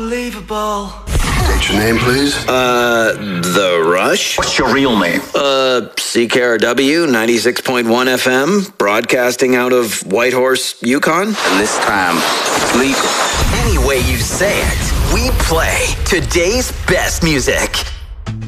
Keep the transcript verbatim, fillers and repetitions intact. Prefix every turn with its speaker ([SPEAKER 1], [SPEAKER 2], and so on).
[SPEAKER 1] unbelievable.
[SPEAKER 2] State your name, please.
[SPEAKER 3] Uh, The Rush.
[SPEAKER 4] What's your real name?
[SPEAKER 3] Uh, C K R W, ninety-six point one F M, broadcasting out of Whitehorse, Yukon.
[SPEAKER 4] And this time, it's legal.
[SPEAKER 1] Any way you say it, we play today's best music.